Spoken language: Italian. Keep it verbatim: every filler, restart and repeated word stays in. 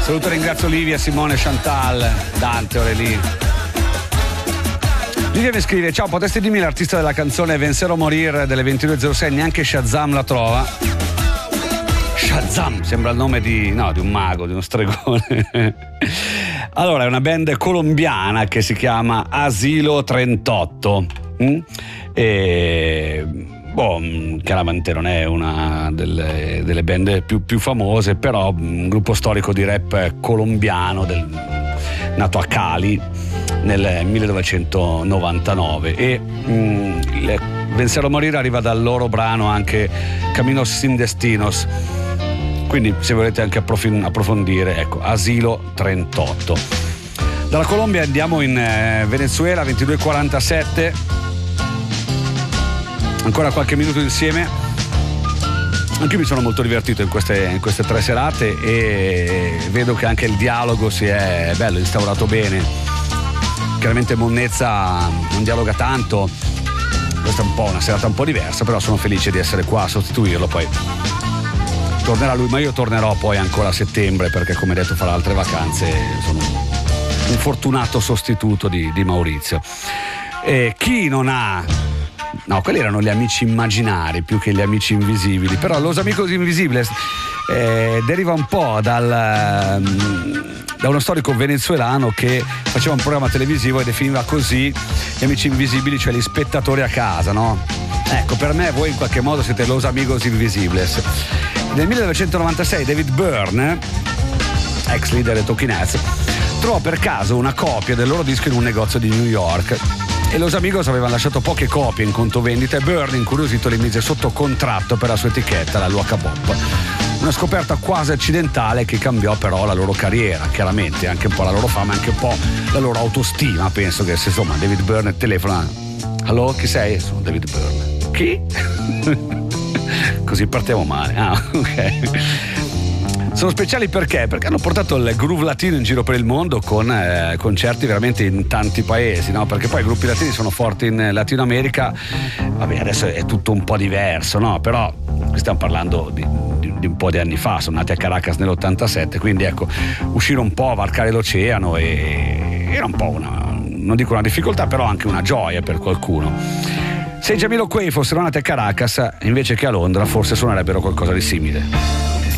Saluto e ringrazio Livia, Simone, Chantal, Dante, Aurelie. Livia mi scrive: ciao, potresti dirmi l'artista della canzone Vencer o Morir delle ventidue e zero sei? Neanche Shazam la trova. Shazam sembra il nome di, no, di un mago, di uno stregone. Allora, è una band colombiana che si chiama Asilo trentotto. Mm? E boh, chiaramente non è una delle, delle band più, più famose, però un gruppo storico di rap colombiano del, nato a Cali nel millenovecentonovantanove, e mh, Vencer o Morir arriva dal loro brano anche Caminos sin Destinos, quindi se volete anche approfondire, ecco, Asilo trentotto. Dalla Colombia andiamo in eh, Venezuela, ventidue e quarantasette, ancora qualche minuto insieme. Anche io mi sono molto divertito in queste, in queste tre serate, e vedo che anche il dialogo si è bello, instaurato bene. Chiaramente Monnezza non dialoga tanto, questa è un po' una serata un po' diversa, però sono felice di essere qua a sostituirlo. Poi tornerà lui, ma io tornerò poi ancora a settembre, perché come detto farà altre vacanze, sono un fortunato sostituto di, di Maurizio. E chi non ha, no, quelli erano gli amici immaginari più che gli amici invisibili, però Los Amigos Invisibles eh, deriva un po' dal, da uno storico venezuelano che faceva un programma televisivo e definiva così gli amici invisibili, cioè gli spettatori a casa, no? Ecco, per me voi in qualche modo siete Los Amigos Invisibles. Nel millenovecentonovantasei David Byrne, ex leader dei Talking Heads, trovò per caso una copia del loro disco in un negozio di New York, e Los Amigos avevano lasciato poche copie in conto vendita, e Byrne, incuriosito, le mise sotto contratto per la sua etichetta, la Luaca Pop. Una scoperta quasi accidentale che cambiò però la loro carriera, chiaramente, anche un po' la loro fama, anche un po' la loro autostima. Penso che se insomma David Byrne telefona: allo, chi sei? Sono David Byrne. Chi? Così partiamo male. Ah, ok. Sono speciali perché? Perché hanno portato il groove latino in giro per il mondo, con eh, concerti veramente in tanti paesi, no? Perché poi i gruppi latini sono forti in Latino America. Vabbè, adesso è tutto un po' diverso, no? Però stiamo parlando di, di, di un po' di anni fa, sono nati a Caracas nell'ottantasette, quindi ecco, uscire un po', varcare l'oceano, e era un po' una, non dico una difficoltà, però anche una gioia per qualcuno. Se i Jamiroquai fossero nati a Caracas invece che a Londra, forse suonerebbero qualcosa di simile.